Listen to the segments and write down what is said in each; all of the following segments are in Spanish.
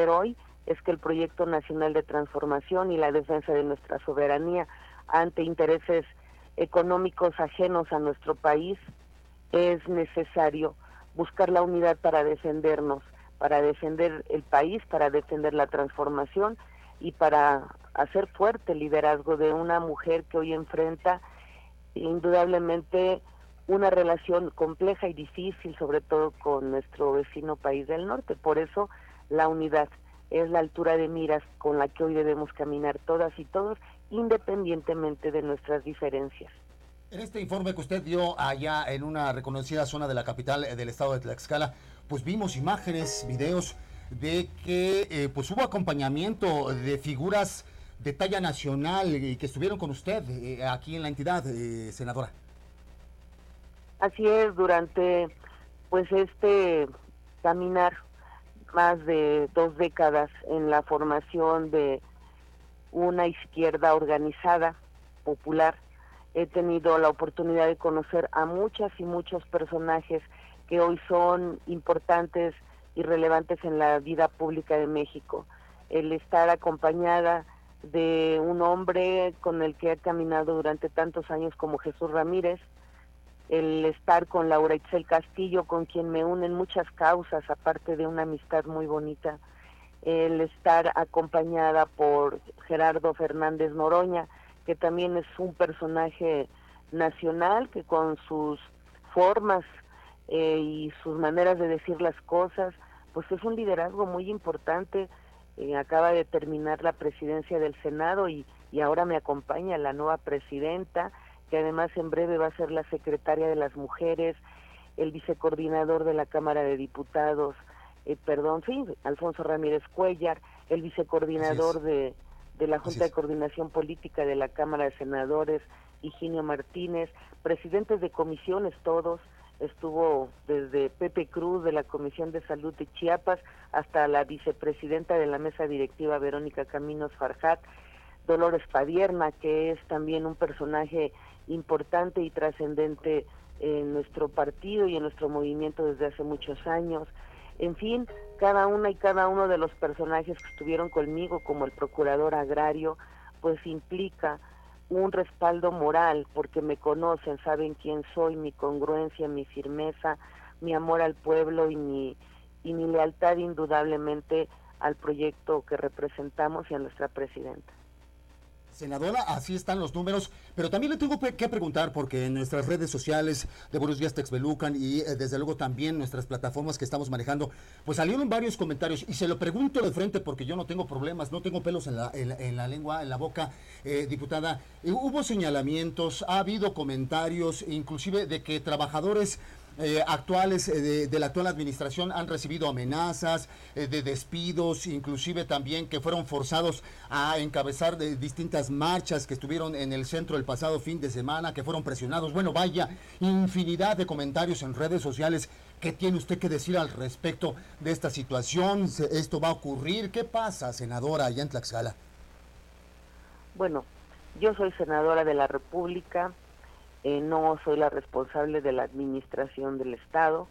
defender hoy es que el proyecto nacional de transformación y la defensa de nuestra soberanía ante intereses económicos ajenos a nuestro país, es necesario buscar la unidad para defendernos, para defender el país, para defender la transformación y para hacer fuerte el liderazgo de una mujer que hoy enfrenta indudablemente una relación compleja y difícil, sobre todo con nuestro vecino país del norte. Por eso la unidad es la altura de miras con la que hoy debemos caminar todas y todos, independientemente de nuestras diferencias. En este informe que usted dio allá en una reconocida zona de la capital del estado de Tlaxcala, pues vimos imágenes, videos de que pues hubo acompañamiento de figuras de talla nacional y que estuvieron con usted aquí en la entidad, senadora. Así es, durante pues este caminar más de 2 décadas en la formación de una izquierda organizada, popular, he tenido la oportunidad de conocer a muchas y muchos personajes que hoy son importantes y relevantes en la vida pública de México. El estar acompañada de un hombre con el que he caminado durante tantos años como Jesús Ramírez, el estar con Laura Itzel Castillo, con quien me unen muchas causas, aparte de una amistad muy bonita, el estar acompañada por Gerardo Fernández Noroña, que también es un personaje nacional, que con sus formas y sus maneras de decir las cosas, pues es un liderazgo muy importante. Acaba de terminar la presidencia del Senado y ahora me acompaña la nueva presidenta, que además en breve va a ser la secretaria de las mujeres, el vicecoordinador de la Cámara de Diputados, Alfonso Ramírez Cuellar, el vicecoordinador de la Junta de Coordinación Política de la Cámara de Senadores, Higinio Martínez, presidentes de comisiones todos, estuvo desde Pepe Cruz de la Comisión de Salud de Chiapas hasta la vicepresidenta de la mesa directiva Verónica Caminos Farjat, Dolores Padierna, que es también un personaje importante y trascendente en nuestro partido y en nuestro movimiento desde hace muchos años. En fin, cada una y cada uno de los personajes que estuvieron conmigo, como el procurador agrario, pues implica un respaldo moral, porque me conocen, saben quién soy, mi congruencia, mi firmeza, mi amor al pueblo y mi lealtad indudablemente al proyecto que representamos y a nuestra presidenta. Senadora, así están los números, pero también le tengo que preguntar, porque en nuestras redes sociales de Buenos Días Texmelucan y desde luego también nuestras plataformas que estamos manejando, pues salieron varios comentarios y se lo pregunto de frente porque yo no tengo problemas, no tengo pelos en la lengua, en la boca, diputada. Hubo señalamientos, ha habido comentarios, inclusive de que trabajadores actuales de la actual administración han recibido amenazas de despidos, inclusive también que fueron forzados a encabezar distintas marchas que estuvieron en el centro el pasado fin de semana, que fueron presionados. Bueno, vaya, infinidad de comentarios en redes sociales. ¿Qué tiene usted que decir al respecto de esta situación? ¿Esto va a ocurrir? ¿Qué pasa, senadora, allá en Tlaxcala? Bueno, yo soy senadora de la República, no soy la responsable de la administración del Estado,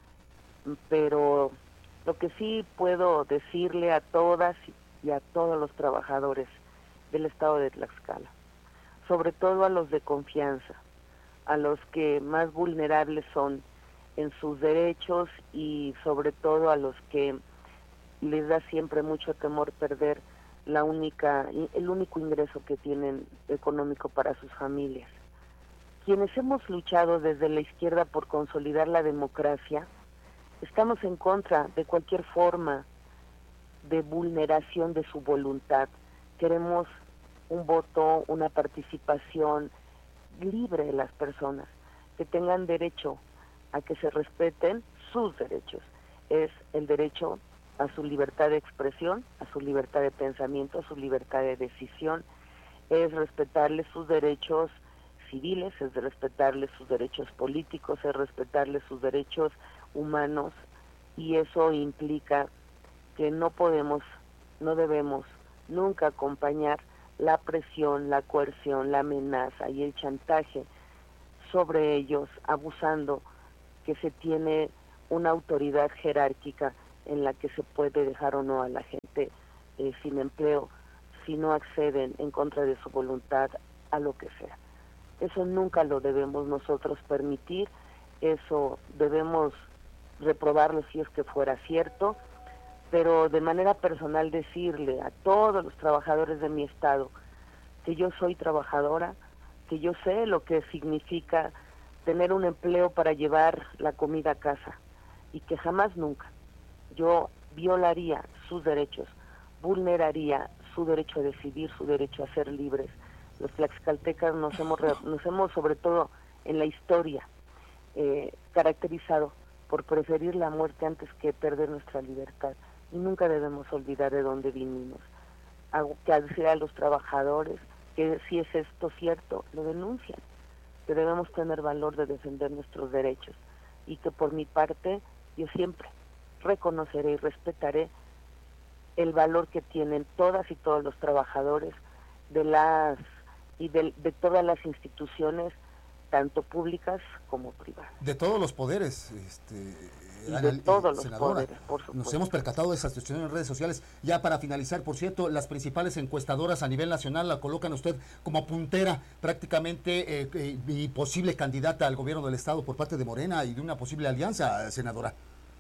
pero lo que sí puedo decirle a todas y a todos los trabajadores del Estado de Tlaxcala, sobre todo a los de confianza, a los que más vulnerables son en sus derechos y sobre todo a los que les da siempre mucho temor perder el único ingreso que tienen económico para sus familias. Quienes hemos luchado desde la izquierda por consolidar la democracia, estamos en contra de cualquier forma de vulneración de su voluntad. Queremos un voto, una participación libre de las personas, que tengan derecho a que se respeten sus derechos. Es el derecho a su libertad de expresión, a su libertad de pensamiento, a su libertad de decisión, es respetarles sus derechos civiles, es de respetarles sus derechos políticos, es respetarles sus derechos humanos, y eso implica que no debemos nunca acompañar la presión, la coerción, la amenaza y el chantaje sobre ellos, abusando que se tiene una autoridad jerárquica en la que se puede dejar o no a la gente sin empleo si no acceden en contra de su voluntad a lo que sea. Eso nunca lo debemos nosotros permitir, eso debemos reprobarlo si es que fuera cierto, pero de manera personal decirle a todos los trabajadores de mi estado que yo soy trabajadora, que yo sé lo que significa tener un empleo para llevar la comida a casa y que jamás nunca yo violaría sus derechos, vulneraría su derecho a decidir, su derecho a ser libres. Los tlaxcaltecas nos hemos sobre todo en la historia caracterizado por preferir la muerte antes que perder nuestra libertad, y nunca debemos olvidar de dónde vinimos. Que decir a los trabajadores que si es esto cierto, lo denuncian, que debemos tener valor de defender nuestros derechos, y que por mi parte yo siempre reconoceré y respetaré el valor que tienen todas y todos los trabajadores de todas las instituciones, tanto públicas como privadas. De todos los poderes, de todos los senadora, poderes, por supuesto. Nos hemos percatado de esa situación en redes sociales. Ya para finalizar, por cierto, las principales encuestadoras a nivel nacional la colocan a usted como puntera prácticamente y posible candidata al gobierno del estado por parte de Morena y de una posible alianza, senadora.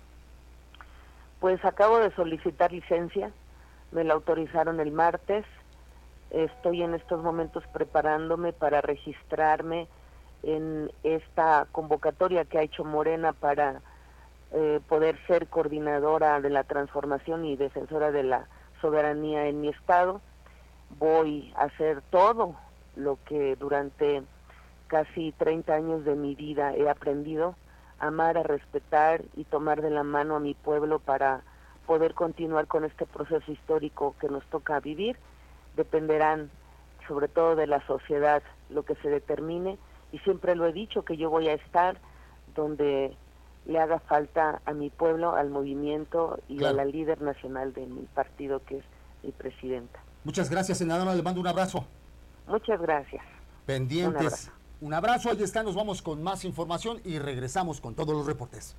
Pues acabo de solicitar licencia, me la autorizaron el martes, estoy en estos momentos preparándome para registrarme en esta convocatoria que ha hecho Morena para poder ser coordinadora de la transformación y defensora de la soberanía en mi estado. Voy a hacer todo lo que durante casi 30 años de mi vida he aprendido, amar, a respetar y tomar de la mano a mi pueblo para poder continuar con este proceso histórico que nos toca vivir. Dependerán sobre todo de la sociedad lo que se determine, y siempre lo he dicho que yo voy a estar donde le haga falta a mi pueblo, al movimiento y claro, a la líder nacional de mi partido, que es mi presidenta. Muchas gracias, senadora, le mando un abrazo. Muchas gracias. Pendientes. Un abrazo, ahí está, nos vamos con más información y regresamos con todos los reportes.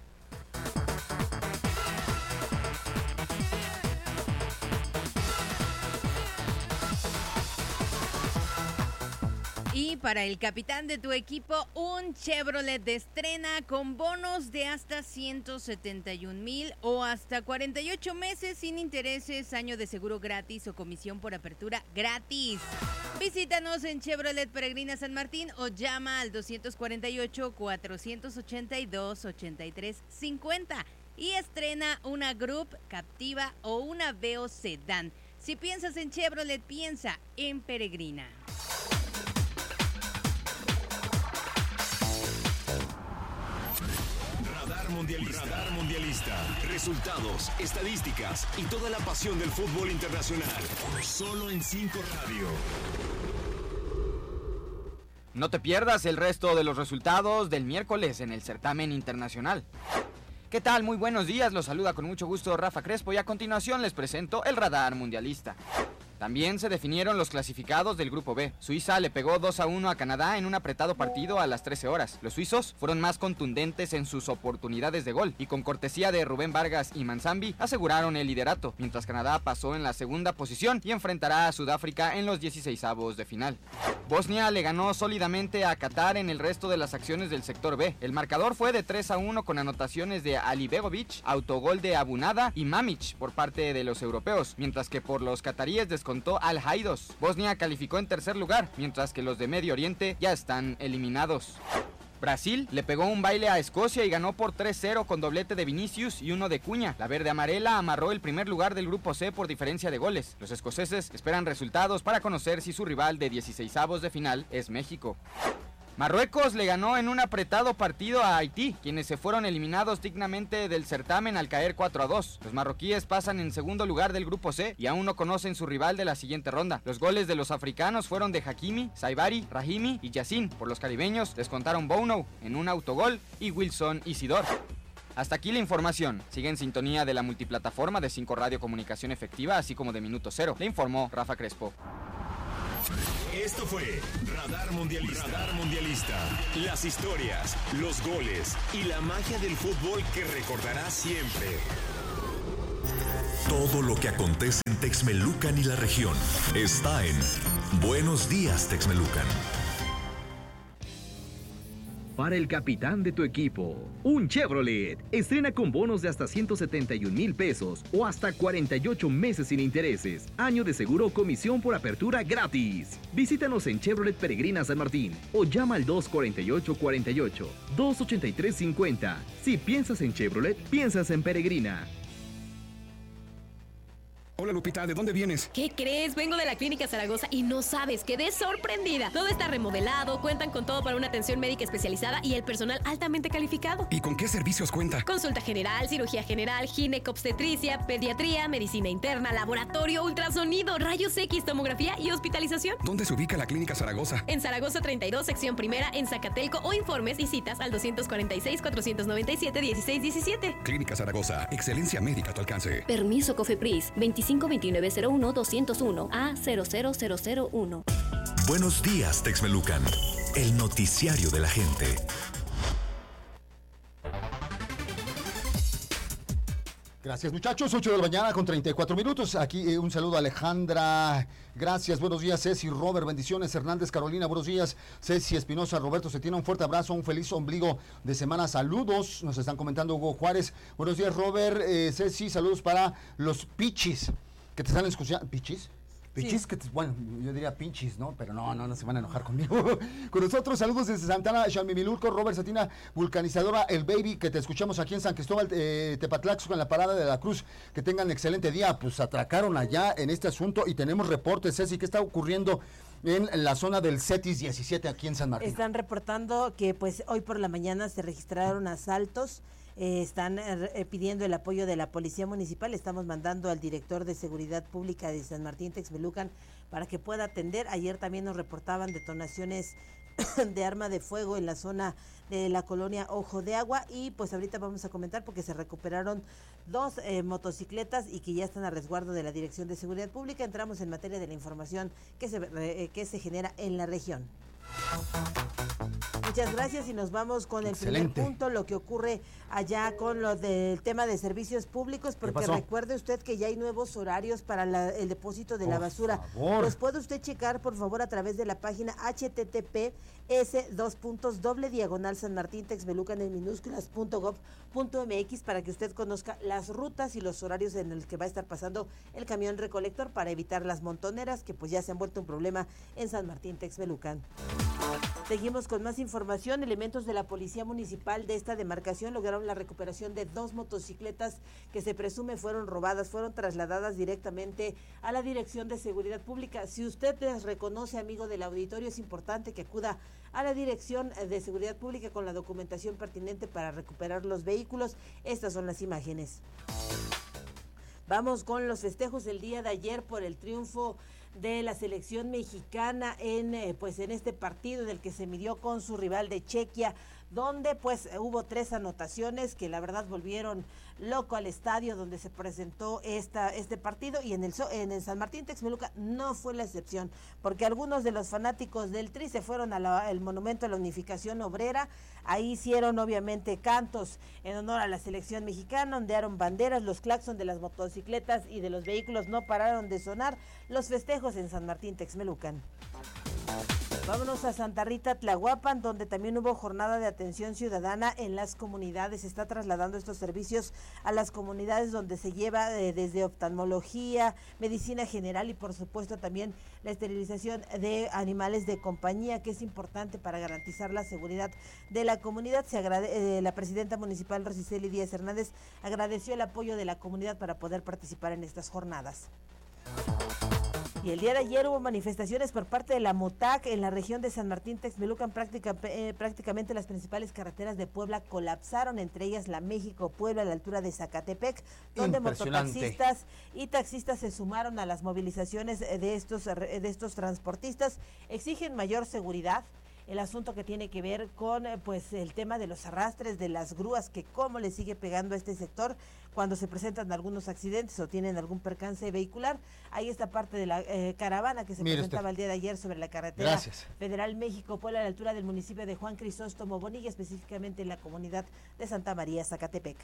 Y para el capitán de tu equipo, un Chevrolet de estrena con bonos de hasta 171,000 o hasta 48 meses sin intereses, año de seguro gratis o comisión por apertura gratis. Visítanos en Chevrolet Peregrina San Martín o llama al 248-482-8350 y estrena una Group, Captiva o una Veo Sedán. Si piensas en Chevrolet, piensa en Peregrina. Radar Mundialista. Resultados, estadísticas y toda la pasión del fútbol internacional. Solo en 5 Radio. No te pierdas el resto de los resultados del miércoles en el certamen internacional. ¿Qué tal? Muy buenos días, los saluda con mucho gusto Rafa Crespo y a continuación les presento el Radar Mundialista. También se definieron los clasificados del Grupo B. Suiza le pegó 2-1 a Canadá en un apretado partido a las 13 horas. Los suizos fueron más contundentes en sus oportunidades de gol y con cortesía de Rubén Vargas y Manzambi aseguraron el liderato, mientras Canadá pasó en la segunda posición y enfrentará a Sudáfrica en los 16avos de final. Bosnia le ganó sólidamente a Qatar en el resto de las acciones del sector B. El marcador fue de 3-1 con anotaciones de Alibegovic, autogol de Abunada y Mamic por parte de los europeos, mientras que por los cataríes descontó Al Haidos. Bosnia calificó en tercer lugar, mientras que los de Medio Oriente ya están eliminados. Brasil le pegó un baile a Escocia y ganó por 3-0 con doblete de Vinicius y uno de Cuña. La verde amarela amarró el primer lugar del grupo C por diferencia de goles. Los escoceses esperan resultados para conocer si su rival de 16avos de final es México. Marruecos le ganó en un apretado partido a Haití, quienes se fueron eliminados dignamente del certamen al caer 4-2. Los marroquíes pasan en segundo lugar del grupo C y aún no conocen su rival de la siguiente ronda. Los goles de los africanos fueron de Hakimi, Saibari, Rahimi y Yassin. Por los caribeños descontaron Bono en un autogol y Wilson Isidor. Hasta aquí la información. Sigue en sintonía de la multiplataforma de 5 Radio Comunicación Efectiva, así como de Minuto Cero. Le informó Rafa Crespo. Esto fue Radar Mundialista. Radar Mundialista. Las historias, los goles y la magia del fútbol que recordarás siempre. Todo lo que acontece en Texmelucan y la región está en Buenos Días, Texmelucan. Para el capitán de tu equipo, un Chevrolet. Estrena con bonos de hasta 171,000 pesos o hasta 48 meses sin intereses. Año de seguro o comisión por apertura gratis. Visítanos en Chevrolet Peregrina San Martín o llama al 248-48, 283-50. Si piensas en Chevrolet, piensas en Peregrina. Hola Lupita, ¿de dónde vienes? ¿Qué crees? Vengo de la Clínica Zaragoza y no sabes, quedé sorprendida. Todo está remodelado, cuentan con todo para una atención médica especializada y el personal altamente calificado. ¿Y con qué servicios cuenta? Consulta general, cirugía general, ginecobstetricia, pediatría, medicina interna, laboratorio, ultrasonido, rayos X, tomografía y hospitalización. ¿Dónde se ubica la Clínica Zaragoza? En Zaragoza 32, sección primera, en Zacatelco, o informes y citas al 246-497-1617. Clínica Zaragoza, excelencia médica a tu alcance. Permiso COFEPRIS 252901-201 a 00001. Buenos días, Texmelucan, el noticiario de la gente. Gracias, muchachos. 8 de la mañana con 34 minutos. Aquí un saludo a Alejandra. Gracias. Buenos días, Ceci, Robert. Bendiciones. Hernández, Carolina. Buenos días. Ceci Espinosa, Roberto Cetina. Un fuerte abrazo. Un feliz ombligo de semana. Saludos. Nos están comentando Hugo Juárez. Buenos días, Robert. Ceci, saludos para los pichis que te están escuchando. ¿Pichis? Pichis, sí. Bueno, yo diría pinchis, ¿no? Pero no se van a enojar conmigo. Con nosotros, saludos desde Santana, Xamimilulco, Robert Cetina, vulcanizadora, el baby, que te escuchamos aquí en San Cristóbal, Tepatlaxco, en la parada de la Cruz. Que tengan excelente día. Pues atracaron allá en este asunto y tenemos reportes, Ceci, ¿qué está ocurriendo en la zona del CETIS 17 aquí en San Martín? Están reportando que pues hoy por la mañana se registraron asaltos. Están pidiendo el apoyo de la Policía Municipal. Estamos mandando al director de Seguridad Pública de San Martín, Texmelucan, para que pueda atender. Ayer también nos reportaban detonaciones de arma de fuego en la zona de la colonia Ojo de Agua, y pues ahorita vamos a comentar porque se recuperaron 2 motocicletas y que ya están a resguardo de la Dirección de Seguridad Pública. Entramos en materia de la información que se genera en la región. Muchas gracias y nos vamos con el primer punto, lo que ocurre allá con lo del tema de servicios públicos, porque recuerde usted que ya hay nuevos horarios para el depósito de la basura. Los puede usted checar, por favor, a través de la página https://sanmartintexmelucan en minúsculas.gov.mx para que usted conozca las rutas y los horarios en el que va a estar pasando el camión recolector para evitar las montoneras que pues ya se han vuelto un problema en San Martín Texmelucan. Seguimos con más información. Elementos de la Policía Municipal de esta demarcación lograron la recuperación de 2 motocicletas que se presume fueron robadas, fueron trasladadas directamente a la Dirección de Seguridad Pública. Si usted les reconoce, amigo del auditorio, es importante que acuda a la Dirección de Seguridad Pública con la documentación pertinente para recuperar los vehículos. Estas son las imágenes. Vamos con los festejos del día de ayer por el triunfo de la selección mexicana en este partido en el que se midió con su rival de Chequia, donde pues hubo 3 anotaciones que la verdad volvieron loco al estadio donde se presentó este partido, y en el San Martín Texmelucan no fue la excepción, porque algunos de los fanáticos del Tri se fueron al Monumento a la Unificación Obrera. Ahí hicieron obviamente cantos en honor a la selección mexicana, ondearon banderas, los claxon de las motocicletas y de los vehículos no pararon de sonar. Los festejos en San Martín Texmelucan. Vámonos a Santa Rita, Tlahuapan, donde también hubo jornada de atención ciudadana en las comunidades. Se está trasladando estos servicios a las comunidades donde se lleva desde oftalmología, medicina general y por supuesto también la esterilización de animales de compañía, que es importante para garantizar la seguridad de la comunidad. La presidenta municipal, Rosiceli Díaz Hernández, agradeció el apoyo de la comunidad para poder participar en estas jornadas. Y el día de ayer hubo manifestaciones por parte de la MUTAC en la región de San Martín Texmelucan. Prácticamente las principales carreteras de Puebla colapsaron, entre ellas la México-Puebla a la altura de Zacatepec, donde mototaxistas y taxistas se sumaron a las movilizaciones de estos transportistas. Exigen mayor seguridad. El asunto que tiene que ver con el tema de los arrastres, de las grúas, que cómo le sigue pegando a este sector, cuando se presentan algunos accidentes o tienen algún percance vehicular. Ahí está parte de la caravana que se presentaba el día de ayer sobre la carretera Federal México-Puebla a la altura del municipio de Juan Crisóstomo Bonilla, específicamente en la comunidad de Santa María, Zacatepec.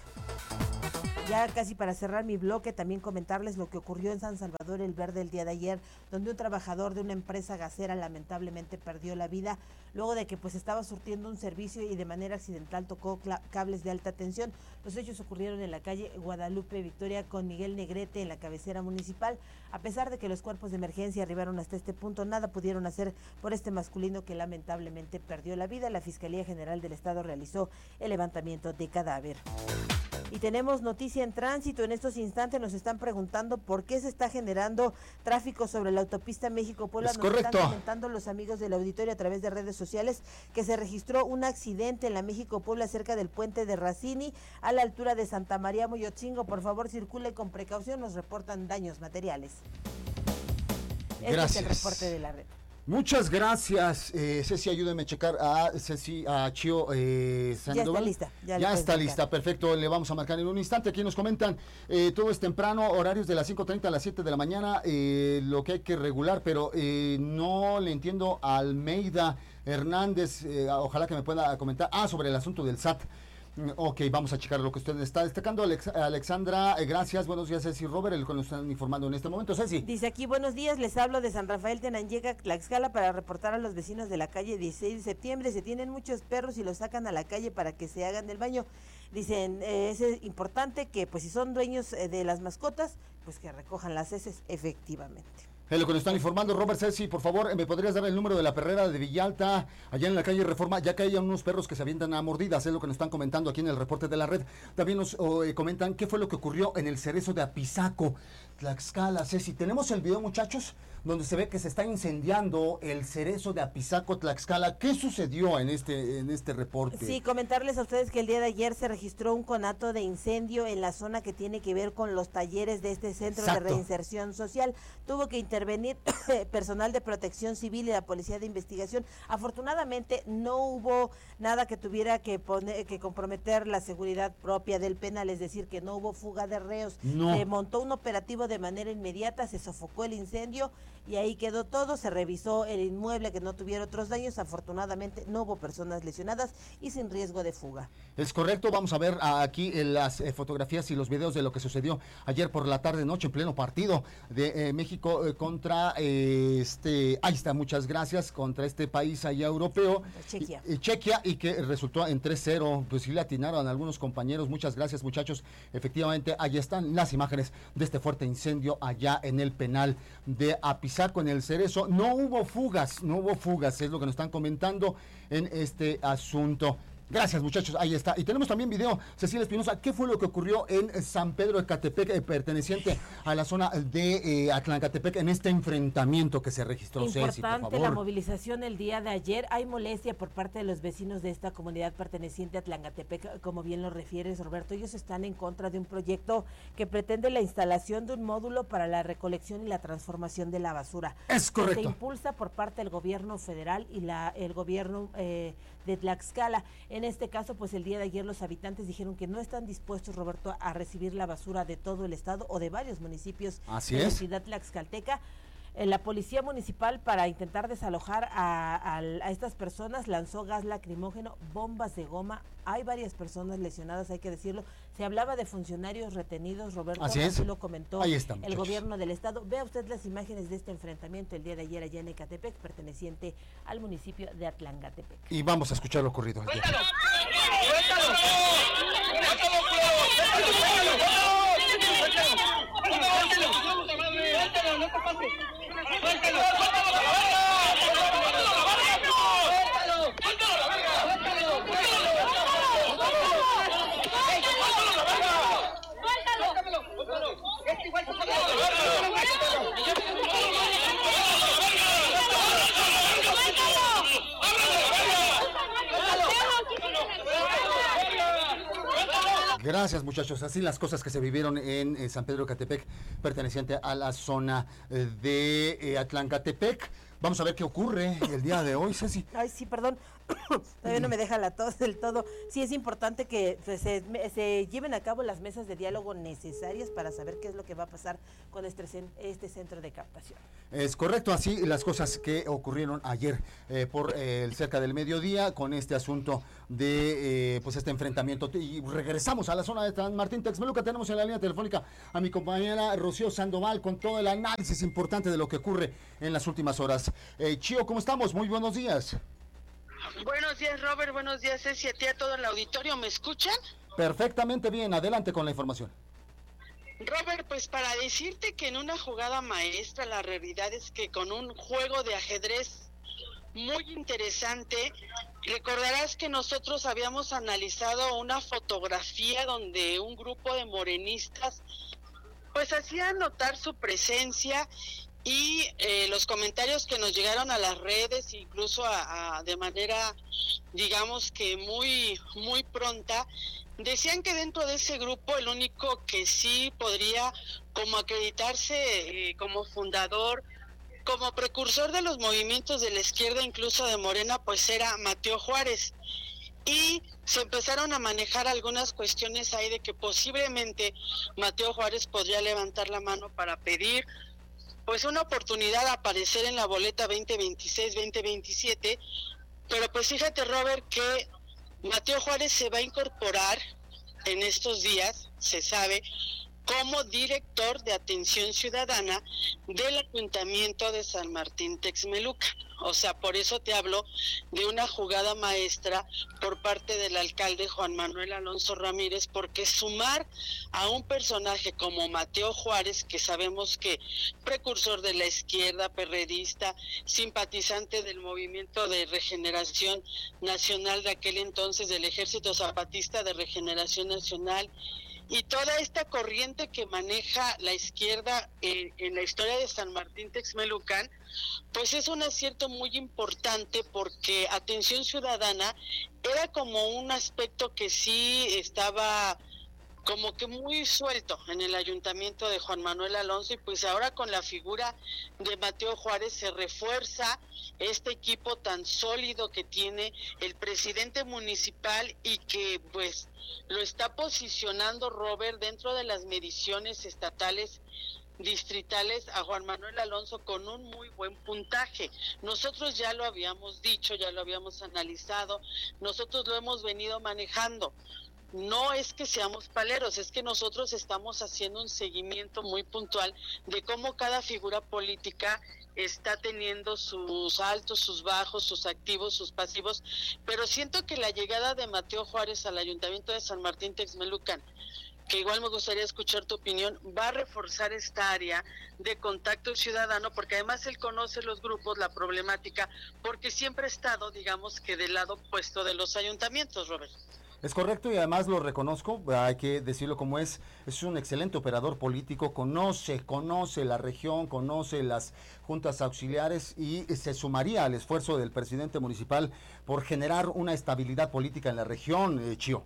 Ya casi para cerrar mi bloque, también comentarles lo que ocurrió en San Salvador el Verde el día de ayer, donde un trabajador de una empresa gasera lamentablemente perdió la vida luego de que pues estaba surtiendo un servicio y de manera accidental tocó cables de alta tensión. Los hechos ocurrieron en la calle Guadalupe Victoria con Miguel Negrete en la cabecera municipal. A pesar de que los cuerpos de emergencia arribaron hasta este punto, nada pudieron hacer por este masculino que lamentablemente perdió la vida. La Fiscalía General del Estado realizó el levantamiento de cadáver. Y tenemos noticia en tránsito. En estos instantes nos están preguntando por qué se está generando tráfico sobre la autopista México-Puebla. Nos están comentando los amigos del auditorio a través de redes sociales que se registró un accidente en la México-Puebla cerca del puente de Racini a la altura de Santa María Moyotzingo. Por favor, circule con precaución, nos reportan daños materiales. Este es el reporte de la red. Muchas gracias, Ceci, ayúdeme a checar a Chio Sandoval. Ya está lista, perfecto, le vamos a marcar en un instante. Aquí nos comentan, todo es temprano, horarios de las 5:30 a las 7 de la mañana, lo que hay que regular, pero no le entiendo a Almeida Hernández, ojalá que me pueda comentar, sobre el asunto del SAT. Ok, vamos a checar lo que usted está destacando. Alexandra, gracias. Buenos días, Ceci Robert, el que nos están informando en este momento. Ceci. Dice aquí, buenos días, les hablo de San Rafael Tenanllega, Tlaxcala, para reportar a los vecinos de la calle 16 de septiembre. Se tienen muchos perros y los sacan a la calle para que se hagan del baño. Dicen, es importante que, pues, si son dueños de las mascotas, pues que recojan las heces, efectivamente. Es lo que nos están informando. Robert, Ceci, por favor, ¿me podrías dar el número de la perrera de Villalta, allá en la calle Reforma, ya que hay unos perros que se avientan a mordidas? Es lo que nos están comentando aquí en el reporte de la red. También nos comentan qué fue lo que ocurrió en el cerezo de Apizaco, Tlaxcala. Ceci, tenemos el video, muchachos, donde se ve que se está incendiando el cerezo de Apizaco, Tlaxcala. ¿Qué sucedió en este reporte? Sí, comentarles a ustedes que el día de ayer se registró un conato de incendio en la zona que tiene que ver con los talleres de este centro de reinserción social. Tuvo que intervenir personal de protección civil y la policía de investigación. Afortunadamente no hubo nada que tuviera que comprometer la seguridad propia del penal, es decir, que no hubo fuga de reos. Se montó un operativo de manera inmediata, se sofocó el incendio y ahí quedó todo. Se revisó el inmueble que no tuviera otros daños. Afortunadamente no hubo personas lesionadas y sin riesgo de fuga. Es correcto. Vamos a ver aquí las fotografías y los videos de lo que sucedió ayer por la tarde noche en pleno partido de México contra ahí está, muchas gracias, contra este país allá europeo, Chequia, y que resultó en 3-0. Pues sí le atinaron a algunos compañeros. Muchas gracias, muchachos. Efectivamente, ahí están las imágenes de este fuerte incendio allá en el penal de Apizaco, en el Cerezo. No hubo fugas, es lo que nos están comentando en este asunto. Gracias, muchachos, ahí está. Y tenemos también video, Cecilia Espinosa, ¿qué fue lo que ocurrió en San Pedro de Catepec, perteneciente a la zona de Atlancatepec, en este enfrentamiento que se registró? Importante, Ceci, por favor. La movilización el día de ayer. Hay molestia por parte de los vecinos de esta comunidad perteneciente a Atlancatepec, como bien lo refieres, Roberto. Ellos están en contra de un proyecto que pretende la instalación de un módulo para la recolección y la transformación de la basura. Es correcto. Se impulsa por parte del gobierno federal y el gobierno de Tlaxcala. En este caso, pues el día de ayer los habitantes dijeron que no están dispuestos, Roberto, a recibir la basura de todo el estado o de varios municipios de la ciudad tlaxcalteca. La policía municipal, para intentar desalojar a estas personas, lanzó gas lacrimógeno, bombas de goma. Hay varias personas lesionadas, hay que decirlo. Se hablaba de funcionarios retenidos, Roberto, así lo comentó el gobierno del estado. Vea usted las imágenes de este enfrentamiento el día de ayer allá en Ecatepec, perteneciente al municipio de Atlancatepec. Y vamos a escuchar lo ocurrido. ¡Suéltalo! Gracias, muchachos. Así las cosas que se vivieron en San Pedro de Catepec, perteneciente a la zona de Atlancatepec. Vamos a ver qué ocurre el día de hoy, Ceci. Ay, sí, perdón, todavía no me deja la tos del todo. Sí, es importante que se lleven a cabo las mesas de diálogo necesarias para saber qué es lo que va a pasar con este centro de captación. Es correcto, así las cosas que ocurrieron ayer por cerca del mediodía con este asunto de pues este enfrentamiento. Y regresamos a la zona de San Martín Texmelucan. Tenemos en la línea telefónica a mi compañera Rocío Sandoval con todo el análisis importante de lo que ocurre en las últimas horas. Chío, ¿cómo estamos? Muy buenos días. Buenos días, Robert. Buenos días, Ceci, a ti, a todo el auditorio. ¿Me escuchan? Perfectamente bien. Adelante con la información. Robert, pues para decirte que en una jugada maestra, la realidad es que con un juego de ajedrez muy interesante, recordarás que nosotros habíamos analizado una fotografía donde un grupo de morenistas pues hacía notar su presencia y los comentarios que nos llegaron a las redes, incluso de manera, digamos que muy pronta, decían que dentro de ese grupo el único que sí podría como acreditarse como fundador, como precursor de los movimientos de la izquierda, incluso de Morena, pues era Mateo Juárez. Y se empezaron a manejar algunas cuestiones ahí de que posiblemente Mateo Juárez podría levantar la mano para pedir pues una oportunidad de aparecer en la boleta 2026-2027, pero pues fíjate, Robert, que Mateo Juárez se va a incorporar en estos días, se sabe, como director de atención ciudadana del Ayuntamiento de San Martín Texmelucan. O sea, por eso te hablo de una jugada maestra por parte del alcalde Juan Manuel Alonso Ramírez, porque sumar a un personaje como Mateo Juárez, que sabemos que precursor de la izquierda, perredista, simpatizante del movimiento de regeneración nacional de aquel entonces, del Ejército Zapatista de Regeneración Nacional, y toda esta corriente que maneja la izquierda en la historia de San Martín Texmelucan, pues es un acierto muy importante, porque atención ciudadana era como un aspecto que sí estaba como que muy suelto en el ayuntamiento de Juan Manuel Alonso, y pues ahora con la figura de Mateo Juárez se refuerza este equipo tan sólido que tiene el presidente municipal y que pues lo está posicionando, Robert, dentro de las mediciones estatales distritales a Juan Manuel Alonso con un muy buen puntaje. Nosotros ya lo habíamos dicho, ya lo habíamos analizado, nosotros lo hemos venido manejando. No es que seamos paleros, es que nosotros estamos haciendo un seguimiento muy puntual de cómo cada figura política está teniendo sus altos, sus bajos, sus activos, sus pasivos, pero siento que la llegada de Mateo Juárez al Ayuntamiento de San Martín Texmelucan, que igual me gustaría escuchar tu opinión, va a reforzar esta área de contacto ciudadano, porque además él conoce los grupos, la problemática, porque siempre ha estado, digamos que del lado opuesto de los ayuntamientos, Robert. Es correcto, y además lo reconozco, hay que decirlo como es un excelente operador político, conoce la región, conoce las juntas auxiliares y se sumaría al esfuerzo del presidente municipal por generar una estabilidad política en la región, Chío.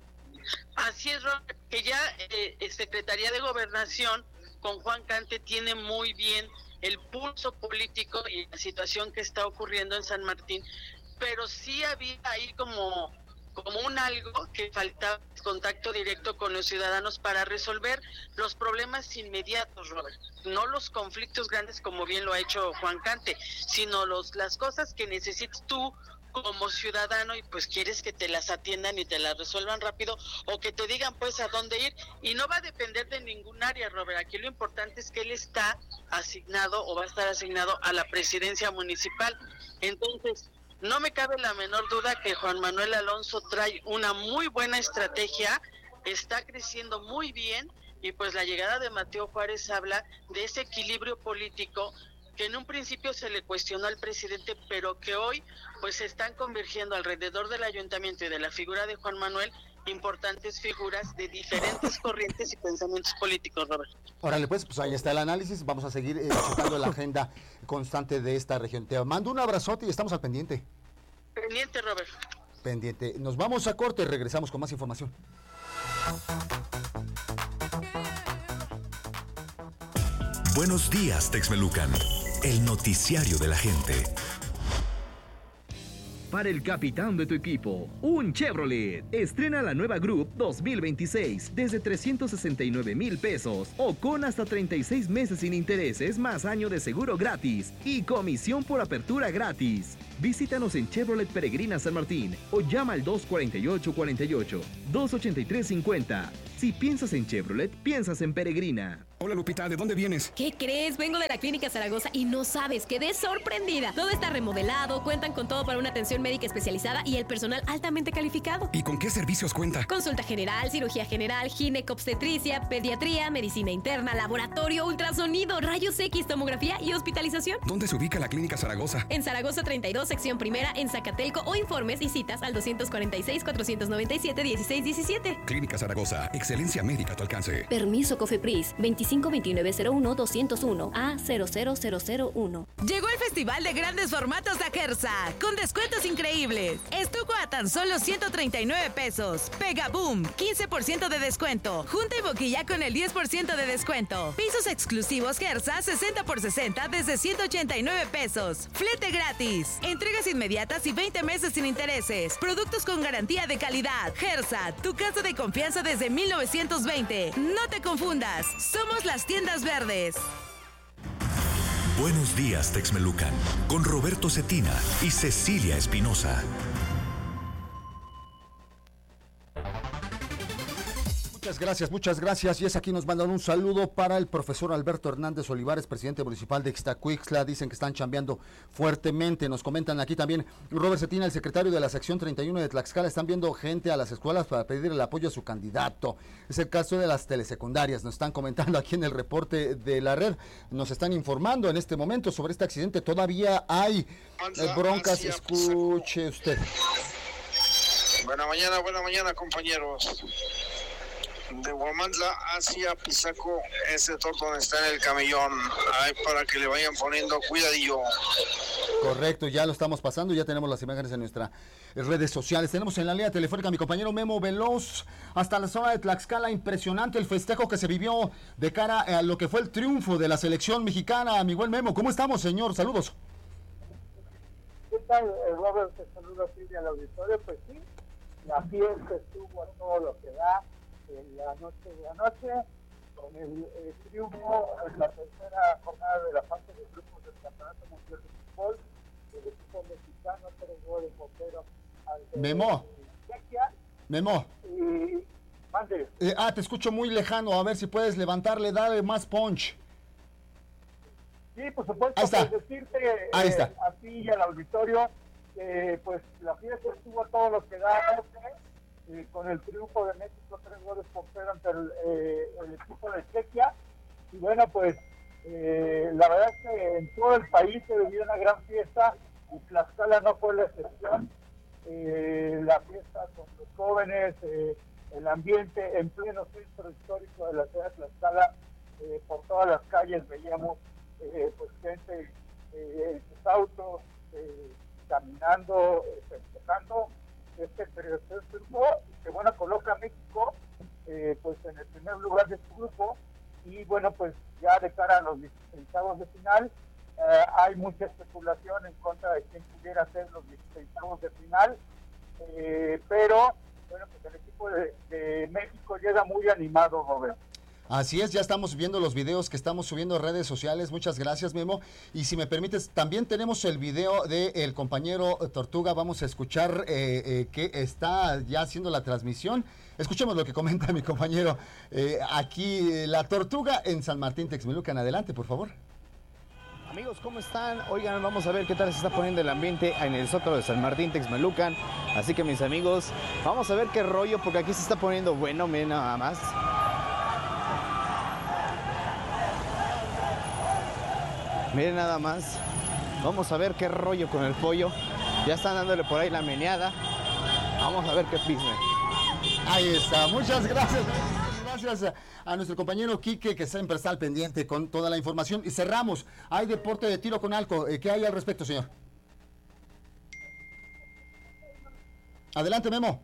Así es, Robert, que ya Secretaría de Gobernación con Juan Cante tiene muy bien el pulso político y la situación que está ocurriendo en San Martín, pero sí había ahí como un algo que faltaba, contacto directo con los ciudadanos para resolver los problemas inmediatos, Robert, no los conflictos grandes como bien lo ha hecho Juan Cante, sino las cosas que necesitas tú como ciudadano y pues quieres que te las atiendan y te las resuelvan rápido, o que te digan pues a dónde ir, y no va a depender de ningún área, Robert. Aquí lo importante es que él está asignado o va a estar asignado a la presidencia municipal. Entonces no me cabe la menor duda que Juan Manuel Alonso trae una muy buena estrategia, está creciendo muy bien, y pues la llegada de Mateo Juárez habla de ese equilibrio político que en un principio se le cuestionó al presidente, pero que hoy pues se están convergiendo alrededor del ayuntamiento y de la figura de Juan Manuel importantes figuras de diferentes corrientes y pensamientos políticos, Robert. Órale, pues ahí está el análisis, vamos a seguir checando la agenda constante de esta región. Te mando un abrazote y estamos al pendiente. Pendiente, Robert. Pendiente. Nos vamos a corte y regresamos con más información. Buenos días, Texmelucan. el noticiario de la gente. Para el capitán de tu equipo, un Chevrolet. Estrena la nueva Group 2026 desde 369,000 pesos o con hasta 36 meses sin intereses más año de seguro gratis y comisión por apertura gratis. Visítanos en Chevrolet Peregrina San Martín o llama al 248-48, 283-50. Si piensas en Chevrolet, piensas en Peregrina. Hola Lupita, ¿de dónde vienes? ¿Qué crees? Vengo de la Clínica Zaragoza y no sabes, quedé sorprendida. Todo está remodelado, cuentan con todo para una atención médica especializada y el personal altamente calificado. ¿Y con qué servicios cuenta? Consulta general, cirugía general, ginecobstetricia, pediatría, medicina interna, laboratorio, ultrasonido, rayos X, tomografía y hospitalización. ¿Dónde se ubica la Clínica Zaragoza? En Zaragoza 32, sección primera, en Zacatelco, o informes y citas al 246-497-1617. Clínica Zaragoza, excelencia médica a tu alcance. Permiso COFEPRIS 252901-201 A00001. Llegó el Festival de Grandes Formatos de Ajersa, con descuentos increíbles. Estuco a tan solo 139 pesos. Pega Boom, 15% de descuento. Junta y boquilla con el 10% de descuento. Pisos exclusivos Gersa, 60x60 desde 189 pesos. Flete gratis. Entregas inmediatas y 20 meses sin intereses. Productos con garantía de calidad. Gersa, tu casa de confianza desde 1920. No te confundas. Somos las tiendas verdes. Buenos días, Texmelucan, con Roberto Cetina y Cecilia Espinosa. Muchas gracias. Y es aquí nos mandan un saludo para el profesor Alberto Hernández Olivares, presidente municipal de Ixtacuixtla. Dicen que están chambeando fuertemente. Nos comentan aquí también Robert Cetina, el secretario de la sección 31 de Tlaxcala. Están viendo gente a las escuelas para pedir el apoyo a su candidato. Es el caso de las telesecundarias. Nos están comentando aquí en el reporte de la red. Nos están informando en este momento sobre este accidente. Todavía hay broncas. Escuche usted. Buena mañana, compañeros. De Huamantla hacia Pisaco, ese torto donde está en el camellón, ahí para que le vayan poniendo cuidadillo. Correcto, ya lo estamos pasando, ya tenemos las imágenes en nuestras redes sociales. Tenemos en la línea telefónica a mi compañero Memo Veloz, hasta la zona de Tlaxcala. Impresionante el festejo que se vivió de cara a lo que fue el triunfo de la selección mexicana. Mi buen Memo, ¿cómo estamos, señor? Saludos. ¿Qué tal, Robert? Te saludo aquí al auditorio. Pues sí, la fiesta estuvo a todo lo que da en la noche de anoche, con el triunfo en la tercera jornada de la fase de grupos del Campeonato Mundial de Fútbol. El equipo mexicano 3 goles por 0 ante Chequia. Memo. Y mande. Te escucho muy lejano, a ver si puedes levantarle, darle más punch. Sí, por supuesto. Ahí está. Pues decirte Ahí está. a ti y al auditorio que pues la fiesta estuvo a todo lo que da anoche. Con el triunfo de México 3 goles por 0 ante el equipo de Chequia. Y bueno, pues la verdad es que en todo el país se vivió una gran fiesta y Tlaxcala no fue la excepción. La fiesta con los jóvenes, el ambiente en pleno centro histórico de la ciudad de Tlaxcala, por todas las calles veíamos pues gente en sus autos, caminando, festejando este triunfo, que bueno, coloca a México pues en el primer lugar de su grupo. Y bueno, pues ya de cara a los octavos de final, hay mucha especulación en contra de quién pudiera ser los octavos de final, pero bueno, pues el equipo de México llega muy animado, Robert. Así es, ya estamos viendo los videos que estamos subiendo a redes sociales. Muchas gracias, Memo. Y si me permites, también tenemos el video del compañero Tortuga. Vamos a escuchar que está ya haciendo la transmisión. Escuchemos lo que comenta mi compañero aquí, la Tortuga en San Martín Texmelucan. Adelante, por favor. Amigos, ¿cómo están? Oigan, vamos a ver qué tal se está poniendo el ambiente en el Zócalo de San Martín Texmelucan. Así que, mis amigos, vamos a ver qué rollo, porque aquí se está poniendo bueno, miren nada más. Miren nada más, vamos a ver qué rollo con el pollo. Ya están dándole por ahí la meneada. Vamos a ver qué business. Ahí está, muchas gracias. Gracias a nuestro compañero Quique, que siempre está al pendiente con toda la información. Y cerramos, hay deporte de tiro con arco. ¿Qué hay al respecto, señor? Adelante, Memo.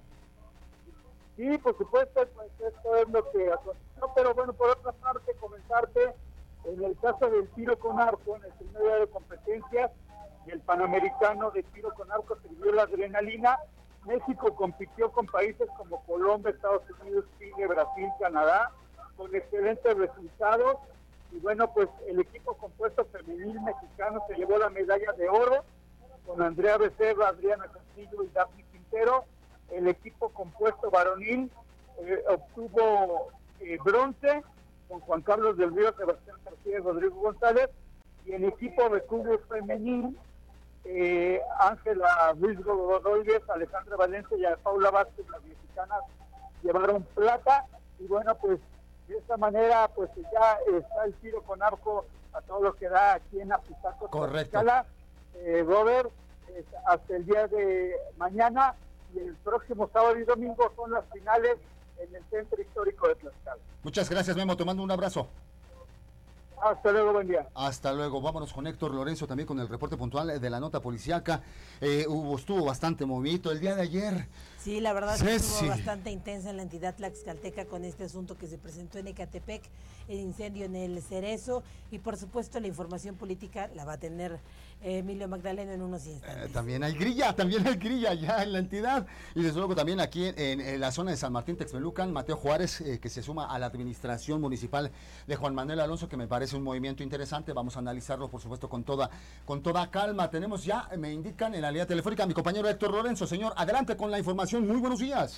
Sí, por supuesto, pues esto es lo que aconteció, pero bueno, por otra parte, comentarte En el caso del tiro con arco, en el primer día de competencias del Panamericano de tiro con arco se vivió la adrenalina. México compitió con países como Colombia, Estados Unidos, Chile, Brasil, Canadá, con excelentes resultados. Y bueno, pues el equipo compuesto femenil mexicano se llevó la medalla de oro con Andrea Becerra, Adriana Castillo y Daphne Quintero. El equipo compuesto varonil obtuvo bronce con Juan Carlos del Río, Sebastián García y Rodrigo González. Y el equipo de clubes femenil, Ángela Ruiz Rodríguez, Alejandra Valencia y Paula Vázquez, las mexicanas, llevaron plata. Y bueno, pues de esta manera pues ya está el tiro con arco a todo lo que da aquí en Apizaco. Correcto. Robert, hasta el día de mañana, y el próximo sábado y domingo son las finales en el Centro Histórico de Tlaxcala. Muchas gracias, Memo, te mando un abrazo. Hasta luego, buen día. Hasta luego. Vámonos con Héctor Lorenzo también con el reporte puntual de la nota policiaca. Estuvo bastante movido el día de ayer. Sí, la verdad que estuvo bastante intensa en la entidad tlaxcalteca con este asunto que se presentó en Ecatepec, el incendio en el Cerezo, y por supuesto la información política la va a tener Emilio Magdaleno en unos instantes. También hay grilla ya en la entidad, y desde luego también aquí en la zona de San Martín Texmelucan, Mateo Juárez, que se suma a la administración municipal de Juan Manuel Alonso, que me parece un movimiento interesante. Vamos a analizarlo, por supuesto, con toda calma. Tenemos ya, me indican en la línea telefónica, a mi compañero Héctor Lorenzo. Señor, adelante con la información. Muy buenos días.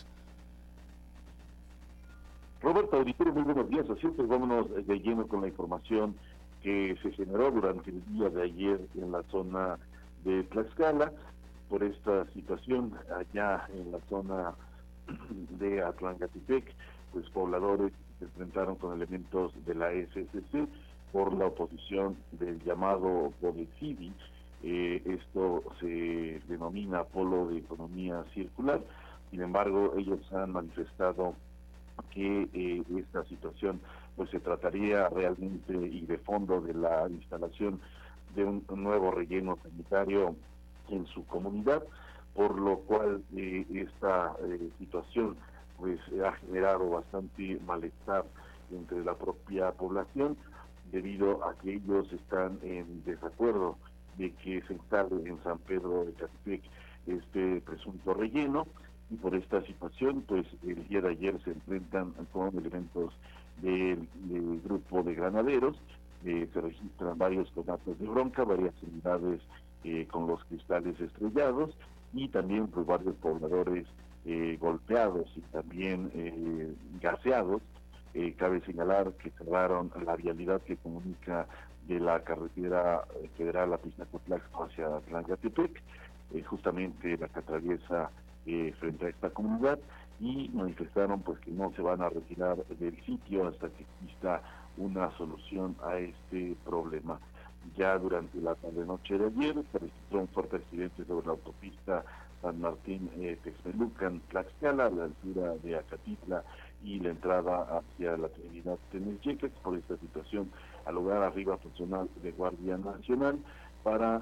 Roberto Auditorio, muy buenos días. Así pues, vámonos de lleno con la información que se generó durante el día de ayer en la zona de Tlaxcala por esta situación allá en la zona de Atlangatepec. Pues pobladores se enfrentaron con elementos de la SSC por la oposición del llamado Bodecivi. Esto se denomina Polo de Economía Circular. Sin embargo, ellos han manifestado que esta situación pues se trataría realmente y de fondo de la instalación de un nuevo relleno sanitario en su comunidad, por lo cual esta situación pues ha generado bastante malestar entre la propia población, debido a que ellos están en desacuerdo de que se instale en San Pedro de Ecatepec este presunto relleno, y por esta situación pues el día de ayer se enfrentan con elementos del grupo de granaderos. Se registran varios conatos de bronca, varias unidades con los cristales estrellados, y también pues varios pobladores golpeados y también gaseados. Cabe señalar que cerraron la vialidad que comunica de la carretera federal Apizaco-Tlaxco hacia Atlangatepec, justamente la que atraviesa frente a esta comunidad, y manifestaron pues que no se van a retirar del sitio hasta que exista una solución a este problema. Ya durante la tarde-noche de ayer se registró un fuerte accidente sobre la autopista San Martín Texmelucan Tlaxcala, a la altura de Acatitla y la entrada hacia la Trinidad Tenelchequex. Por esta situación, al lugar arriba personal de Guardia Nacional para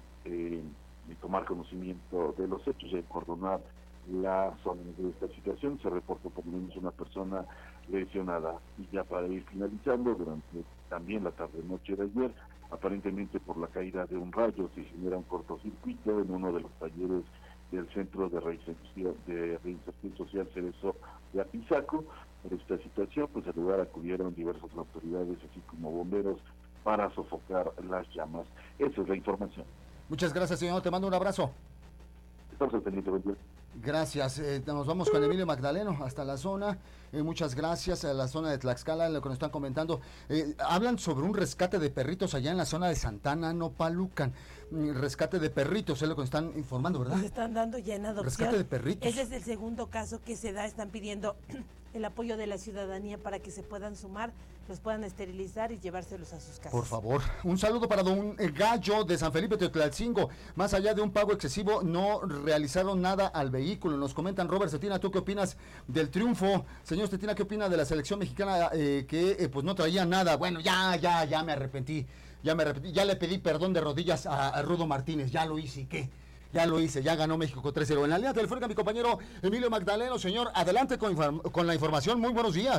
tomar conocimiento de los hechos y acordonar la zona de esta situación. Se reportó por lo menos una persona lesionada. Y ya para ir finalizando, durante también la tarde-noche de ayer, aparentemente por la caída de un rayo se genera un cortocircuito en uno de los talleres del Centro de Reinserción Social Cerezo de Apizaco. Por esta situación, pues al lugar acudieron diversas autoridades, así como bomberos, para sofocar las llamas. Esa es la información. Muchas gracias, señor. Te mando un abrazo. Estamos al pendiente, buen día. Gracias. Nos vamos con Emilio Magdaleno hasta la zona. Muchas gracias a la zona de Tlaxcala, lo que nos están comentando. Hablan sobre un rescate de perritos allá en la zona de Santana, Nopalucan. Rescate de perritos, es lo que nos están informando, ¿verdad? Nos están dando ya en adopción. Rescate de perritos. Ese es el segundo caso que se da. Están pidiendo el apoyo de la ciudadanía para que se puedan sumar, los puedan esterilizar y llevárselos a sus casas. Por favor, un saludo para don Gallo de San Felipe Teotlalcingo. Más allá de un pago excesivo, no realizaron nada al vehículo. Nos comentan, Robert Cetina, ¿tú qué opinas del triunfo? Señor Cetina, ¿qué opina de la selección mexicana que pues no traía nada? Bueno, ya me arrepentí. Ya le pedí perdón de rodillas a Rudo Martínez. Ya lo hice, ¿y qué? Ya lo hice, ya ganó México con 3-0. En la línea telefónica mi compañero Emilio Magdaleno. Señor, adelante con la información. Muy buenos días.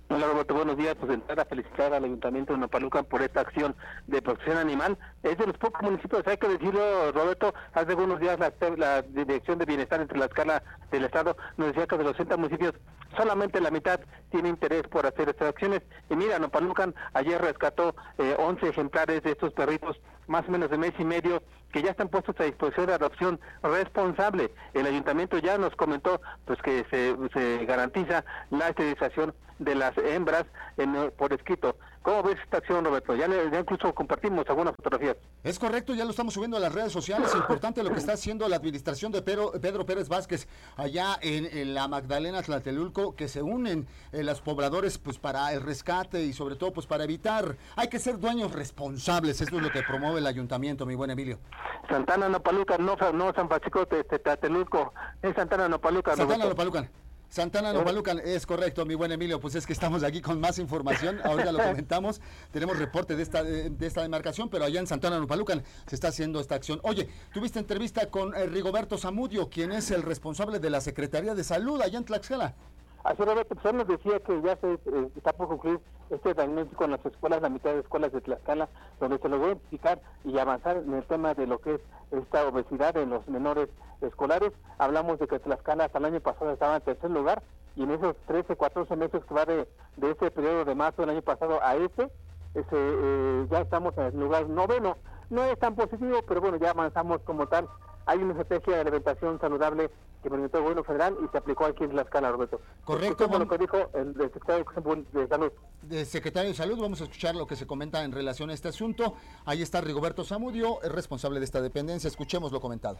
Hola Roberto, buenos días. Pues entrar a felicitar al Ayuntamiento de Nopalucan por esta acción de protección animal. Es de los pocos municipios, hay que decirlo, Roberto, hace algunos días la Dirección de Bienestar en Tlaxcala del Estado nos decía que de los 60 municipios solamente la mitad tiene interés por hacer estas acciones. Y mira, Nopalucan ayer rescató 11 ejemplares de estos perritos, más o menos de mes y medio, que ya están puestos a disposición de adopción responsable. El ayuntamiento ya nos comentó pues que se garantiza la esterilización de las hembras por escrito. ¿Cómo ves esta acción, Roberto? Ya incluso compartimos algunas fotografías. Es correcto, ya lo estamos subiendo a las redes sociales. Importante lo que está haciendo la administración de Pedro Pérez Vázquez allá en la Magdalena Tlatelulco, que se unen los pobladores pues para el rescate y sobre todo pues para evitar. Hay que ser dueños responsables, esto es lo que promueve el ayuntamiento, mi buen Emilio. Santana Nopalucan, no San Francisco Tlatelulco, es Santana Nopalucan. Santana Nopalucan. Santana Nopalucan, es correcto, mi buen Emilio, pues es que estamos aquí con más información, ahorita lo comentamos, tenemos reporte de esta demarcación, pero allá en Santana Nopalucan se está haciendo esta acción. Oye, tuviste entrevista con Rigoberto Zamudio, quien es el responsable de la Secretaría de Salud allá en Tlaxcala. Así, Roberto, pues él nos decía que ya se está por concluir este diagnóstico en las escuelas, la mitad de escuelas de Tlaxcala, donde se logró identificar y avanzar en el tema de lo que es esta obesidad en los menores escolares. Hablamos de que Tlaxcala hasta el año pasado estaba en tercer lugar, y en esos 13, 14 meses que va de este periodo de marzo del año pasado a ya estamos en el lugar 9º. No es tan positivo, pero bueno, ya avanzamos como tal. Hay una estrategia de alimentación saludable que implementó el gobierno federal y se aplicó aquí en Tlaxcala, Roberto. Correcto. Como lo que dijo el secretario de Salud. De Secretario de Salud, vamos a escuchar lo que se comenta en relación a este asunto. Ahí está Rigoberto Zamudio, el responsable de esta dependencia. Escuchemos lo comentado.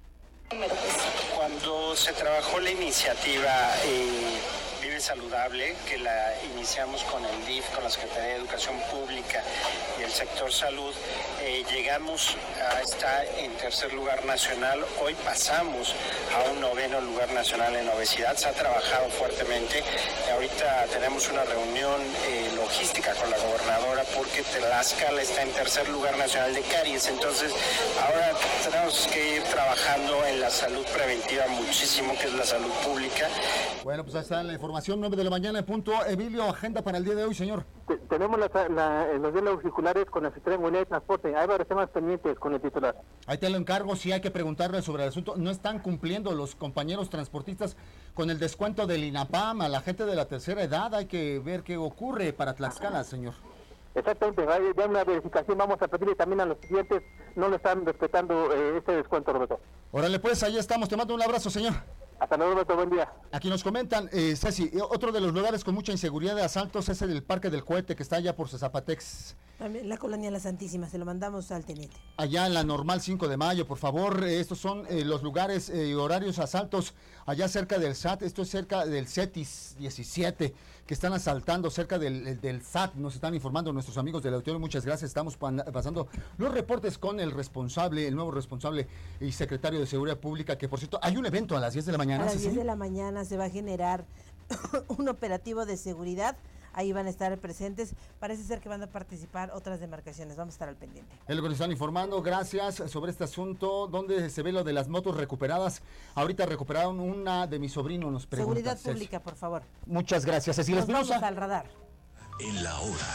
Cuando se trabajó la iniciativa Vive Saludable, que la iniciamos con el DIF, con la Secretaría de Educación Pública y el sector salud, llegamos a estar en tercer lugar nacional. Hoy pasamos a un 9º lugar nacional en obesidad. Se ha trabajado fuertemente. Ahorita tenemos una reunión logística con la gobernadora porque Tlaxcala está en tercer lugar nacional de caries. Entonces ahora tenemos que ir trabajando en la salud preventiva muchísimo, que es la salud pública. Bueno, pues ahí está la información, 9 de la mañana, punto. Emilio, agenda para el día de hoy, señor. Tenemos los días auriculares con la Secretaría de Movilidad y Transporte. Hay varios temas pendientes con el titular. Ahí te lo encargo, sí hay que preguntarle sobre el asunto. No están cumpliendo los compañeros transportistas con el descuento del INAPAM a la gente de la tercera edad. Hay que ver qué ocurre para Tlaxcala, señor. Exactamente, hay ya una verificación. Vamos a pedirle también a los clientes, no le están respetando este descuento, Roberto. Órale pues, ahí estamos. Te mando un abrazo, señor. Hasta luego, Roberto, buen día. Aquí nos comentan, Ceci, otro de los lugares con mucha inseguridad de asaltos es el Parque del Cohete, que está allá por Zapatex. También la Colonia La Santísima, se lo mandamos al teniente. Allá en la Normal 5 de Mayo, por favor, estos son los lugares y horarios asaltos allá cerca del SAT, esto es cerca del CETIS 17, que están asaltando cerca del SAT, nos están informando nuestros amigos del auditorio, muchas gracias, estamos pasando los reportes con el responsable, el nuevo responsable y secretario de Seguridad Pública, que por cierto, hay un evento a las 10 de la mañana. A las 10 de la mañana se va a generar un operativo de seguridad. Ahí van a estar presentes. Parece ser que van a participar otras demarcaciones. Vamos a estar al pendiente. Es lo que nos están informando. Gracias sobre este asunto. ¿Dónde se ve lo de las motos recuperadas? Ahorita recuperaron una de mi sobrino, nos pregunta. Seguridad Pública, por favor. Muchas gracias, Cecilia Espinosa. Vamos al radar. En la hora.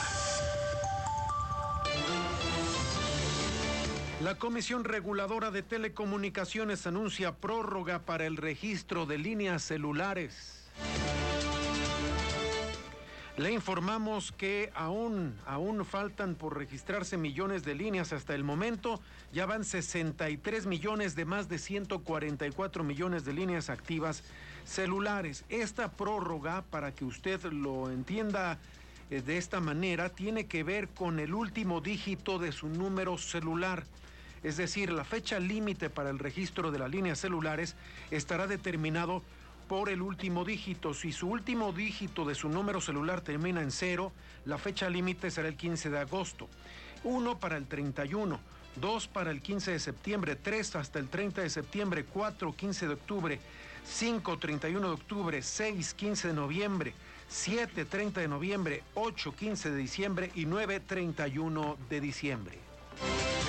La Comisión Reguladora de Telecomunicaciones anuncia prórroga para el registro de líneas celulares. Le informamos que aún faltan por registrarse millones de líneas hasta el momento. Ya van 63 millones de más de 144 millones de líneas activas celulares. Esta prórroga, para que usted lo entienda de esta manera, tiene que ver con el último dígito de su número celular. Es decir, la fecha límite para el registro de las líneas celulares estará determinado por el último dígito. Si su último dígito de su número celular termina en 0, la fecha límite será el 15 de agosto. 1 para el 31, 2 para el 15 de septiembre, 3 hasta el 30 de septiembre, 4, 15 de octubre, 5, 31 de octubre, 6, 15 de noviembre, 7, 30 de noviembre, 8, 15 de diciembre y 9, 31 de diciembre.